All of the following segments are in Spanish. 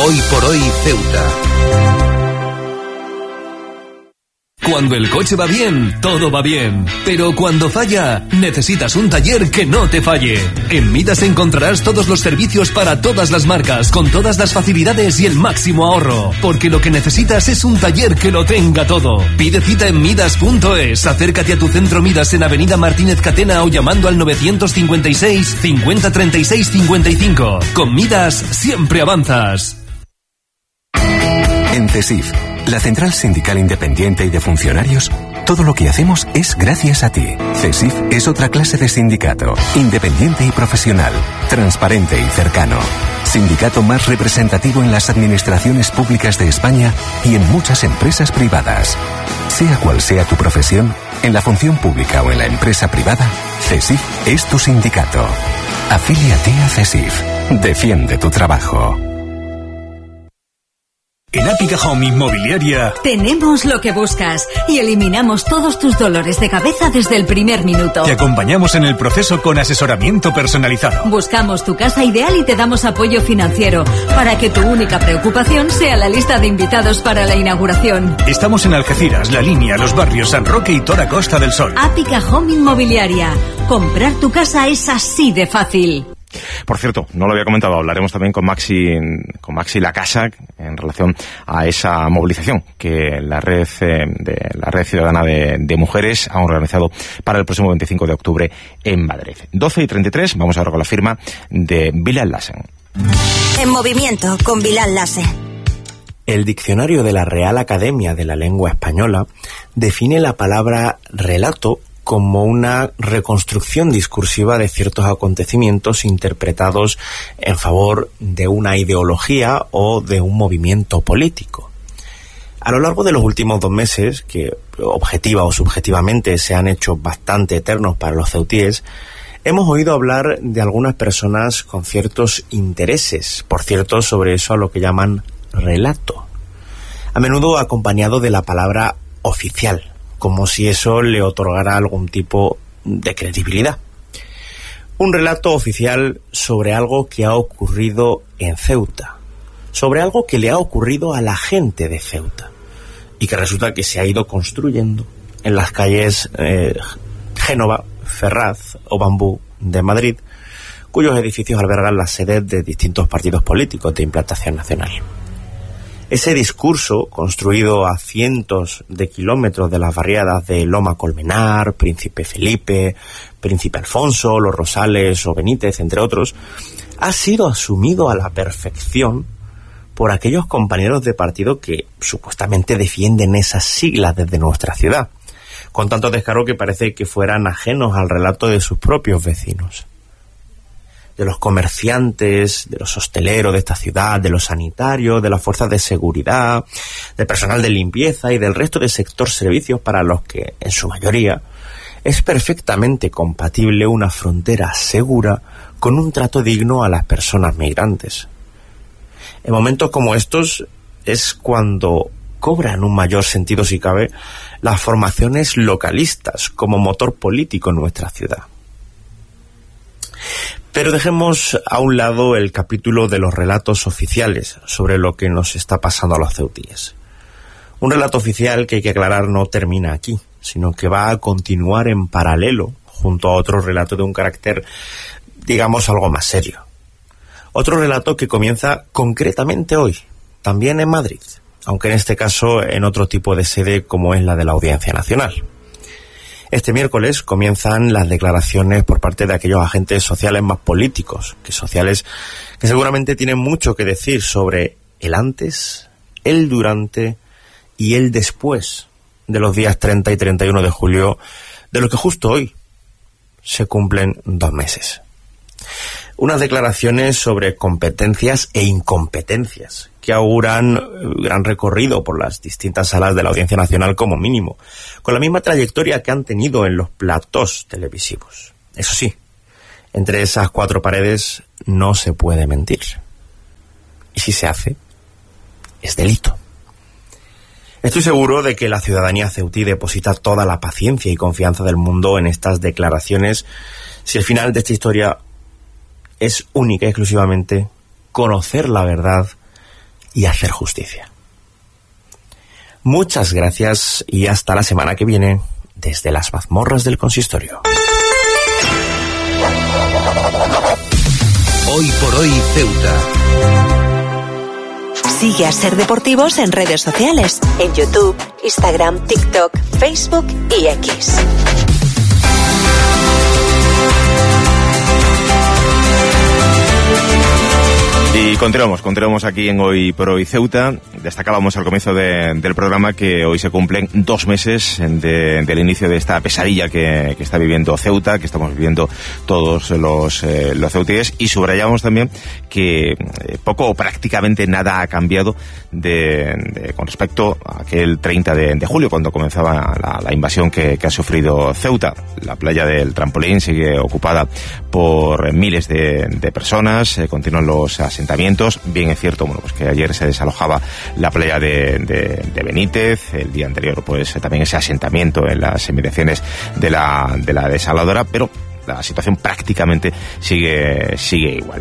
Hoy por hoy Ceuta. Cuando el coche va bien, todo va bien. Pero cuando falla, necesitas un taller que no te falle. En Midas encontrarás todos los servicios para todas las marcas, con todas las facilidades y el máximo ahorro. Porque lo que necesitas es un taller que lo tenga todo. Pide cita en Midas.es. Acércate a tu centro Midas en Avenida Martínez Catena o llamando al 956 50 36 55. Con Midas siempre avanzas. En CESIF, la Central Sindical Independiente y de Funcionarios, todo lo que hacemos es gracias a ti. CESIF es otra clase de sindicato, independiente y profesional, transparente y cercano. Sindicato más representativo en las administraciones públicas de España y en muchas empresas privadas. Sea cual sea tu profesión, en la función pública o en la empresa privada, CESIF es tu sindicato. Afíliate a CESIF. Defiende tu trabajo. En Ápica Home Inmobiliaria tenemos lo que buscas y eliminamos todos tus dolores de cabeza desde el primer minuto. Te acompañamos en el proceso con asesoramiento personalizado. Buscamos tu casa ideal y te damos apoyo financiero para que tu única preocupación sea la lista de invitados para la inauguración. Estamos en Algeciras, La Línea, Los Barrios, San Roque y Tora Costa del Sol. Ápica Home Inmobiliaria. Comprar tu casa es así de fácil. Por cierto, no lo había comentado, hablaremos también con Maxi La Casa en relación a esa movilización que la red ciudadana de mujeres ha organizado para el próximo 25 de octubre en Madrid. 12:33, vamos ahora con la firma de Bilal Lassen. En movimiento con Bilal Lassen. El diccionario de la Real Academia de la Lengua Española define la palabra relato como una reconstrucción discursiva de ciertos acontecimientos interpretados en favor de una ideología o de un movimiento político. A lo largo de los últimos 2 meses, que objetiva o subjetivamente se han hecho bastante eternos para los ceutíes, hemos oído hablar de algunas personas con ciertos intereses, por cierto, sobre eso a lo que llaman relato, a menudo acompañado de la palabra oficial, como si eso le otorgara algún tipo de credibilidad. Un relato oficial sobre algo que ha ocurrido en Ceuta, sobre algo que le ha ocurrido a la gente de Ceuta, y que resulta que se ha ido construyendo en las calles Génova, Ferraz o Bambú de Madrid, cuyos edificios albergan las sedes de distintos partidos políticos de implantación nacional. Ese discurso, construido a cientos de kilómetros de las barriadas de Loma Colmenar, Príncipe Felipe, Príncipe Alfonso, Los Rosales o Benítez, entre otros, ha sido asumido a la perfección por aquellos compañeros de partido que supuestamente defienden esas siglas desde nuestra ciudad, con tanto descaro que parece que fueran ajenos al relato de sus propios vecinos. De los comerciantes, de los hosteleros de esta ciudad, de los sanitarios, de las fuerzas de seguridad, del personal de limpieza y del resto del sector servicios para los que, en su mayoría, es perfectamente compatible una frontera segura con un trato digno a las personas migrantes. En momentos como estos es cuando cobran un mayor sentido, si cabe, las formaciones localistas como motor político en nuestra ciudad. Pero dejemos a un lado el capítulo de los relatos oficiales sobre lo que nos está pasando a los ceutíes. Un relato oficial que hay que aclarar no termina aquí, sino que va a continuar en paralelo junto a otro relato de un carácter, digamos, algo más serio. Otro relato que comienza concretamente hoy, también en Madrid, aunque en este caso en otro tipo de sede como es la de la Audiencia Nacional. Este miércoles comienzan las declaraciones por parte de aquellos agentes sociales más políticos que sociales, que seguramente tienen mucho que decir sobre el antes, el durante y el después de los días 30 y 31 de julio, de lo que justo hoy se cumplen 2 meses. Unas declaraciones sobre competencias e incompetencias que auguran gran recorrido por las distintas salas de la Audiencia Nacional como mínimo, con la misma trayectoria que han tenido en los platós televisivos. Eso sí, entre esas 4 paredes no se puede mentir. Y si se hace, es delito. Estoy seguro de que la ciudadanía ceutí deposita toda la paciencia y confianza del mundo en estas declaraciones, si el final de esta historia es única y exclusivamente conocer la verdad y hacer justicia. Muchas gracias y hasta la semana que viene desde las mazmorras del consistorio. Hoy por hoy Ceuta. Sigue a Ser Deportivos en redes sociales, en YouTube, Instagram, TikTok, Facebook y X. Y continuamos aquí en Hoy por Hoy Ceuta. Destacábamos al comienzo del programa que hoy se cumplen 2 meses del inicio de esta pesadilla que está viviendo Ceuta, que estamos viviendo todos los ceutíes, y subrayamos también que poco o prácticamente nada ha cambiado con respecto a aquel 30 de julio, cuando comenzaba la invasión que ha sufrido Ceuta. La playa del Trampolín sigue ocupada por miles de personas, continúan los asentamientos. Bien es cierto, pues que ayer se desalojaba la playa de Benítez, el día anterior pues también ese asentamiento en las inmediaciones de la desaladora, pero la situación prácticamente sigue igual.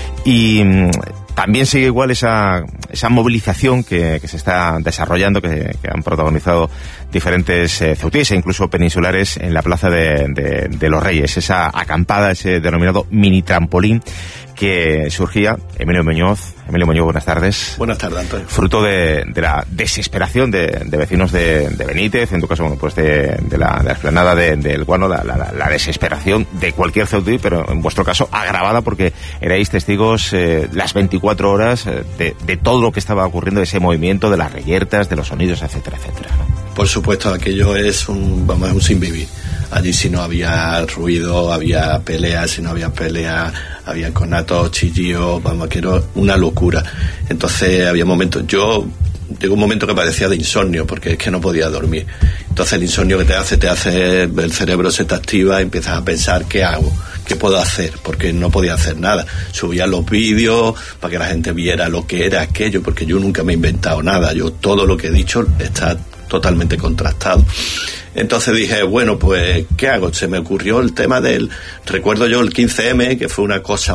Y también sigue igual esa movilización que se está desarrollando, que han protagonizado diferentes ceutíes e incluso peninsulares en la Plaza de los Reyes, esa acampada, ese denominado mini trampolín que surgía. Emilio Muñoz, buenas tardes. Buenas tardes, Antonio. Fruto de la desesperación de vecinos de Benítez, en tu caso, bueno, pues de la explanada del Guano, la desesperación de cualquier ceutí, pero en vuestro caso agravada porque erais testigos las 24 horas de todo lo que estaba ocurriendo, de ese movimiento, de las reyertas, de los sonidos, etcétera, etcétera, ¿no? Por supuesto, aquello es un sin vivir. Allí si no había ruido, había peleas, si no había peleas, había conatos, chillidos, que era una locura. Entonces había momentos, llegó un momento que padecía de insomnio, porque es que no podía dormir. Entonces el insomnio que te hace, el cerebro se te activa, empiezas a pensar, ¿qué hago? ¿Qué puedo hacer? Porque no podía hacer nada. Subía los vídeos para que la gente viera lo que era aquello, porque yo nunca me he inventado nada. Todo lo que he dicho está totalmente contrastado. Entonces dije, bueno, pues, ¿qué hago? Se me ocurrió el tema recuerdo yo el 15M, que fue una cosa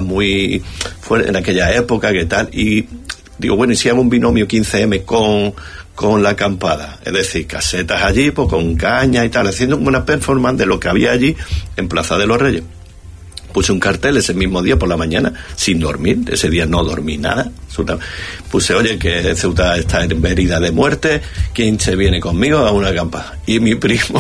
fue en aquella época, que tal, y digo, bueno, ¿y si hago un binomio 15M con la acampada? Es decir, casetas allí, pues con caña y tal, haciendo una performance de lo que había allí en Plaza de los Reyes. Puse un cartel ese mismo día por la mañana, sin dormir. Ese día no dormí nada. Puse, oye, que Ceuta está en herida de muerte, ¿quién se viene conmigo a una acampada? Y mi primo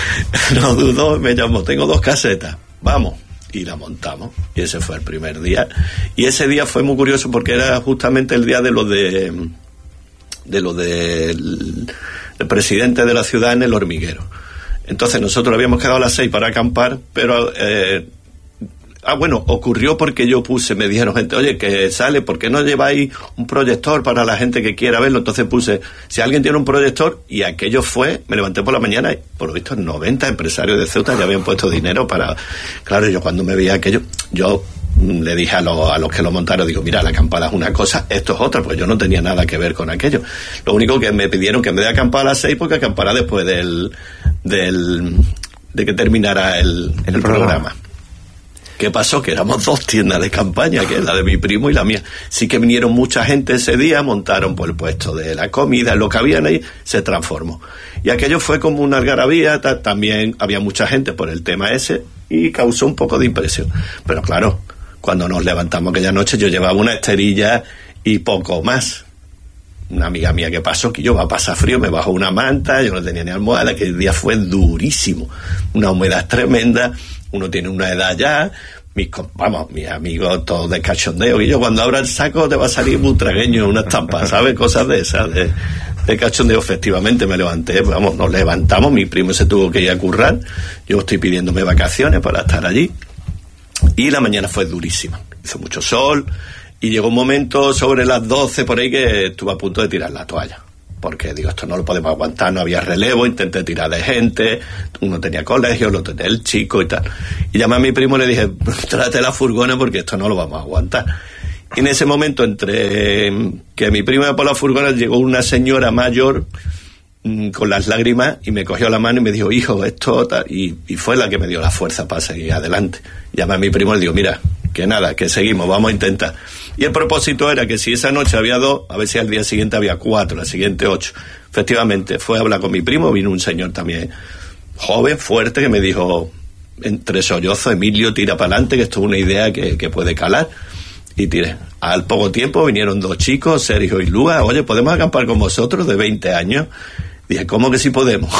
no dudó, me llamó, tengo 2 casetas, vamos. Y la montamos. Y ese fue el primer día. Y ese día fue muy curioso porque era justamente el día de lo del presidente de la ciudad en el Hormiguero. Entonces nosotros habíamos quedado a las 6 para acampar, pero ocurrió porque me dijeron gente, oye, que sale, ¿por qué no lleváis un proyector para la gente que quiera verlo? Entonces puse, si alguien tiene un proyector, y aquello me levanté por la mañana y por lo visto 90 empresarios de Ceuta ya habían puesto dinero para... Claro, yo cuando me veía aquello, yo le dije a los que lo montaron, digo, mira, la acampada es una cosa, esto es otra, pues yo no tenía nada que ver con aquello. Lo único que me pidieron que en vez de acampar a las 6, porque acampara después de que terminara el programa. ¿Qué pasó? Que éramos 2 tiendas de campaña, que es la de mi primo y la mía. Sí que vinieron mucha gente ese día, montaron por el puesto de la comida, lo que habían ahí se transformó. Y aquello fue como una algarabía, también había mucha gente por el tema ese y causó un poco de impresión. Pero claro, cuando nos levantamos aquella noche yo llevaba una esterilla y poco más. Una amiga mía que pasó, que yo va a pasar frío, me bajó una manta, yo no tenía ni almohada, que el día fue durísimo. Una humedad tremenda, uno tiene una edad ya, mis amigos todos de cachondeo, y yo cuando abra el saco te va a salir butragueño una estampa, ¿sabes? Cosas de esas, de cachondeo. Efectivamente me levanté, nos levantamos, mi primo se tuvo que ir a currar, yo estoy pidiéndome vacaciones para estar allí, y la mañana fue durísima, hizo mucho sol, y llegó un momento sobre las 12 por ahí que estuve a punto de tirar la toalla. Porque digo, esto no lo podemos aguantar, no había relevo, intenté tirar de gente, uno tenía colegio, el otro tenía el chico y tal. Y llamé a mi primo y le dije, tráete la furgona porque esto no lo vamos a aguantar. Y en ese momento, entre que mi primo iba por la furgona, llegó una señora mayor con las lágrimas y me cogió la mano y me dijo, hijo, esto tal, y fue la que me dio la fuerza para seguir adelante. Llamé a mi primo y le digo, mira, que nada, que seguimos, vamos a intentar. Y el propósito era que si esa noche había 2, a ver si al día siguiente había 4, la siguiente 8. Efectivamente, fue a hablar con mi primo, vino un señor también joven, fuerte, que me dijo, entre sollozos, Emilio, tira para adelante, que esto es una idea que puede calar. Y tiré. Al poco tiempo vinieron 2 chicos, Sergio y Lua, oye, ¿podemos acampar con vosotros de 20 años? Dije, ¿cómo que sí podemos?